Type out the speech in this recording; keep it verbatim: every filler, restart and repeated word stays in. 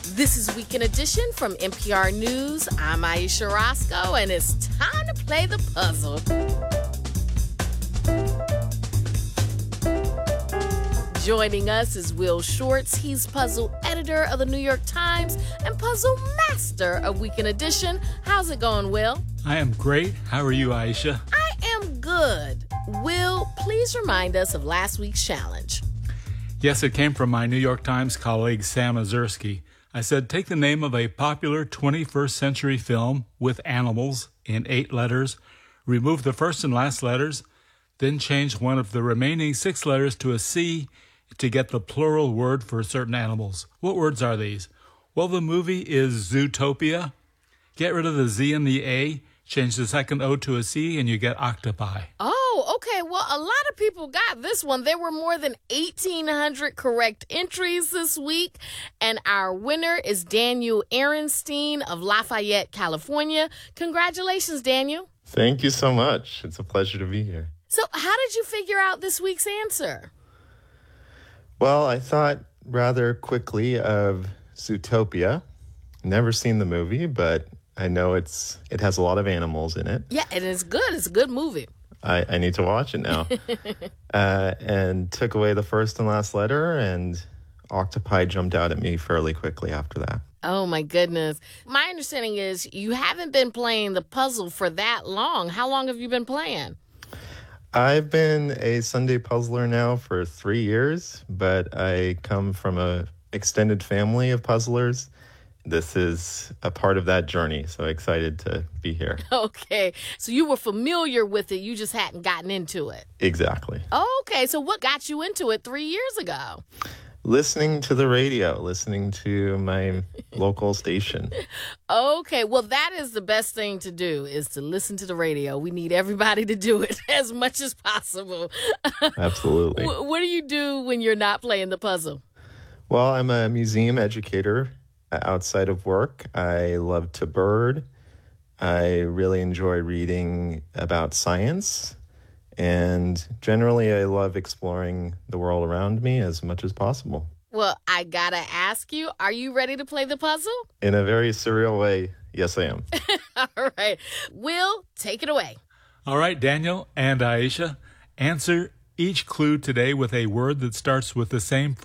This is Weekend Edition from N P R News. I'm Aisha Roscoe, and it's time to play the puzzle. Joining us is Will Shortz. He's puzzle editor of the New York Times and puzzle master of Weekend Edition. How's it going, Will? I am great. How are you, Aisha? I am good. Will, please remind us of last week's challenge. Yes, it came from my New York Times colleague, Sam Azursky. I said, take the name of a popular twenty-first century film with animals in eight letters, remove the first and last letters, then change one of the remaining six letters to a C to get the plural word for certain animals. What words are these? Well, the movie is Zootopia. Get rid of the Z and the A, change the second O to a C, and you get octopi. Oh, okay. Well, a lot of people got this one. There were more than eighteen hundred correct entries this week, and our winner is Daniel Ehrenstein of Lafayette, California. Congratulations, Daniel. Thank you so much. It's a pleasure to be here. So how did you figure out this week's answer? Well, I thought rather quickly of Zootopia. Never seen the movie, but I know it's it has a lot of animals in it. Yeah, and it's good. It's a good movie. I, I need to watch it now. uh, and took away the first and last letter, and octopi jumped out at me fairly quickly after that. Oh, my goodness. My understanding is you haven't been playing the puzzle for that long. How long have you been playing? I've been a Sunday puzzler now for three years, but I come from a extended family of puzzlers. This is a part of that journey, so excited to be here. Okay, so you were familiar with it, you just hadn't gotten into it. Exactly. Okay, so what got you into it three years ago? Listening to the radio, listening to my local station. Okay, well, that is the best thing to do, is to listen to the radio. We need everybody to do it as much as possible. Absolutely. What do you do when you're not playing the puzzle? Well, I'm a museum educator outside of work. I love to bird. I really enjoy reading about science. And generally, I love exploring the world around me as much as possible. Well, I gotta ask you, are you ready to play the puzzle? In a very surreal way, yes, I am. All right. Will, take it away. All right, Daniel and Aisha, answer each clue today with a word that starts with the same